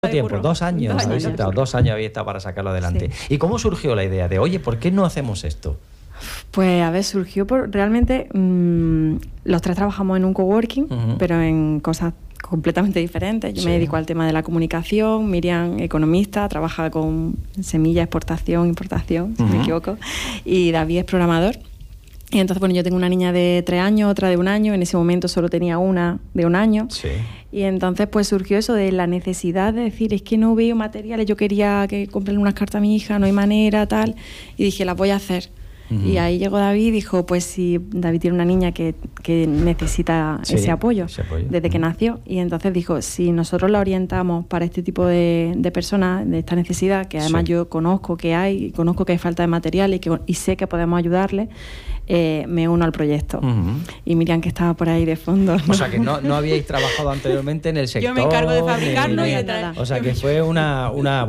tiempo, 2 años, habéis estado 2 años habéis estado para sacarlo adelante. Sí. ¿Y cómo surgió la idea de, oye, ¿por qué no hacemos esto? Pues a ver, surgió realmente los tres trabajamos en un coworking, pero en cosas completamente diferentes. Yo me dedico al tema de la comunicación, Miriam, economista, trabaja con semilla, exportación, importación, si no me equivoco, y David es programador. Y entonces, bueno, yo tengo una niña de 3 años, otra de 1 año, en ese momento solo tenía una de 1 año. Sí. Y entonces pues surgió eso de la necesidad de decir, es que no veo materiales, yo quería que comprarle unas cartas a mi hija, no hay manera, tal, y dije, las voy a hacer. Y ahí llegó David y dijo, pues si David tiene una niña que necesita ese apoyo desde que nació, y entonces dijo, si nosotros la orientamos para este tipo de personas, de esta necesidad, que además yo conozco que hay falta de material y sé que podemos ayudarle, me uno al proyecto. Y Miriam, que estaba por ahí de fondo, ¿no? O sea que no habíais trabajado anteriormente en el sector. Yo me encargo de fabricarlo y de traer. O sea que fue una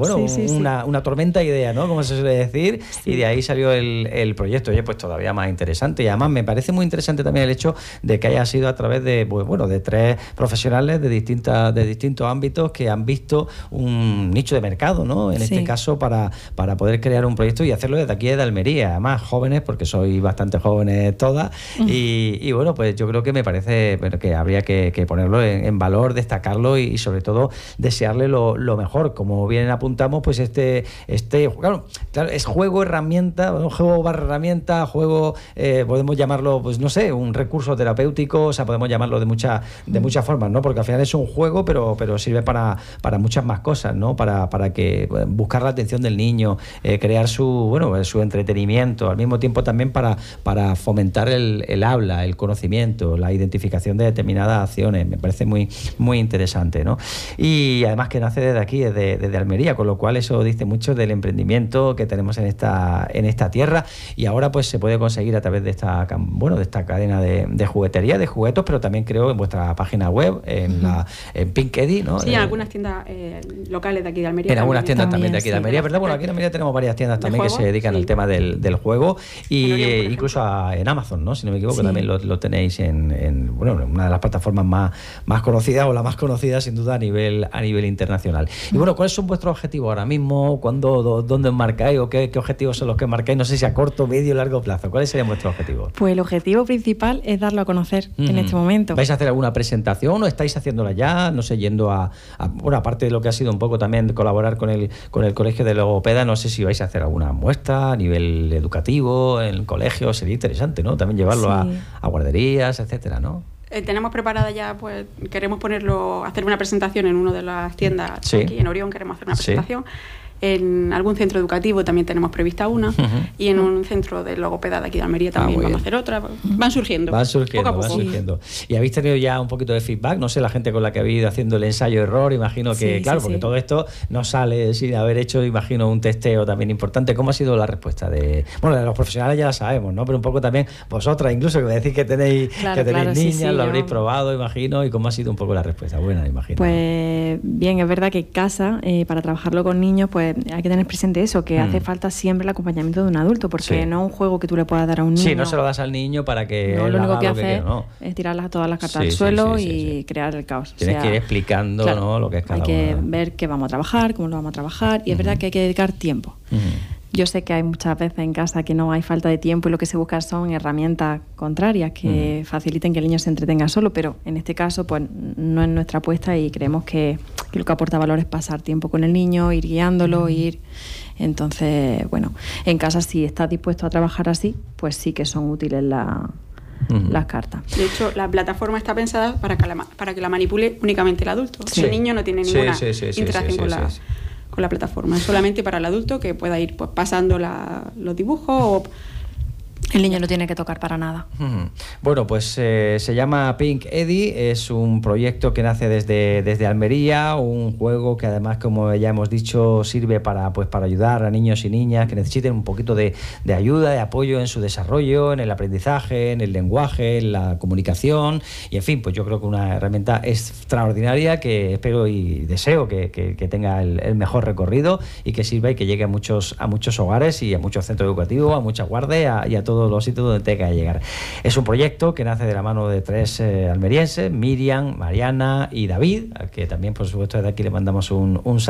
tormenta de idea, ¿no? Como se suele decir, y de ahí salió el proyecto. Oye, pues todavía más interesante. Y además me parece muy interesante también el hecho de que haya sido a través de, pues, bueno, de 3 profesionales de distintos ámbitos que han visto un nicho de mercado, ¿no? En este caso para poder crear un proyecto y hacerlo desde aquí, de Almería. Además, jóvenes, porque sois bastante jóvenes todas. Y bueno, pues yo creo que me parece que habría que ponerlo en valor, destacarlo y sobre todo desearle lo mejor. Como bien apuntamos, pues este claro, es juego, herramienta, juego barra herramienta, juego, podemos llamarlo, pues no sé, un recurso terapéutico, o sea, podemos llamarlo de muchas formas, ¿no? Porque al final es un juego, pero sirve para muchas más cosas, ¿no? Para que buscar la atención del niño, crear su entretenimiento, al mismo tiempo también para fomentar el habla, el conocimiento, la identificación de determinadas acciones. Me parece muy, muy interesante, ¿no? Y además que nace desde aquí, desde Almería, con lo cual eso dice mucho del emprendimiento que tenemos en esta tierra. Y ahora pues se puede conseguir a través de esta cadena de juguetería, de juguetos, pero también creo en vuestra página web, en Pink Eddy, ¿no? Sí, en algunas tiendas locales de aquí de Almería. En algunas tiendas también de aquí de Almería, ¿verdad? Bueno, aquí en Almería tenemos varias tiendas también que se dedican al tema del juego, y incluso en Amazon, ¿no? Si no me equivoco, también lo tenéis en una de las plataformas más conocidas, o la más conocida sin duda a nivel internacional. Y bueno, ¿cuáles son vuestros objetivos ahora mismo? ¿Dónde os marcáis? ¿O qué objetivos son los que marcáis? No sé si a corto, medio o largo plazo. ¿Cuáles serían vuestros objetivos? Pues el objetivo principal es darlo a conocer en este momento. ¿Vais a hacer alguna presentación o estáis haciéndola ya? No sé, yendo bueno, aparte de lo que ha sido un poco también colaborar con el Colegio de Logopeda, no sé si vais a hacer alguna muestra a nivel educativo en el colegio. Sería interesante, ¿no? También llevarlo a guarderías, etcétera, ¿no? Tenemos preparada ya, pues queremos hacer una presentación en una de las tiendas aquí en Orión, queremos hacer una presentación. En algún centro educativo también tenemos prevista una, y en un centro de logopeda de aquí de Almería también vamos a hacer otra. Van surgiendo poco a poco. ¿Y habéis tenido ya un poquito de feedback? No sé, la gente con la que habéis ido haciendo el ensayo-error, imagino que, porque todo esto no sale sin haber hecho, imagino, un testeo también importante. ¿Cómo ha sido la respuesta de los profesionales? Ya la sabemos, ¿no? Pero un poco también vosotras, incluso, que me decís que tenéis niñas, lo habréis probado, imagino, y cómo ha sido un poco la respuesta. Buena, imagino. Pues bien, es verdad que en casa, para trabajarlo con niños, pues hay que tener presente eso, que hace falta siempre el acompañamiento de un adulto, porque no es un juego que tú le puedas dar a un niño. Sí, no se lo das al niño para que lo único que hace es tirar todas las cartas al suelo y crear el caos. Tienes que ir explicando, ¿no? Lo que es cada uno. Hay que ver qué vamos a trabajar, cómo lo vamos a trabajar, y es verdad que hay que dedicar tiempo. Yo sé que hay muchas veces en casa que no hay falta de tiempo y lo que se busca son herramientas contrarias que faciliten que el niño se entretenga solo, pero en este caso pues no es nuestra apuesta, y creemos que lo que aporta valor es pasar tiempo con el niño, ir guiándolo, Entonces, bueno, en casa, si estás dispuesto a trabajar así, pues sí que son útiles las cartas. De hecho, la plataforma está pensada para que la manipule únicamente el adulto. El niño no tiene ninguna interacción con la plataforma, es solamente para el adulto, que pueda ir pues pasando los dibujos. El niño no tiene que tocar para nada. Bueno, pues se llama Pink Eddy, es un proyecto que nace desde Almería, un juego que además, como ya hemos dicho, sirve para ayudar a niños y niñas que necesiten un poquito de ayuda, de apoyo en su desarrollo, en el aprendizaje, en el lenguaje, en la comunicación, y en fin, pues yo creo que una herramienta extraordinaria que espero y deseo que tenga el mejor recorrido y que sirva y que llegue a muchos hogares y a muchos centros educativos, a muchas guardias y a todo todos los sitios donde tenga que llegar. Es un proyecto que nace de la mano de 3 almerienses, Miriam, Mariana y David, al que también, por supuesto, desde aquí le mandamos un saludo.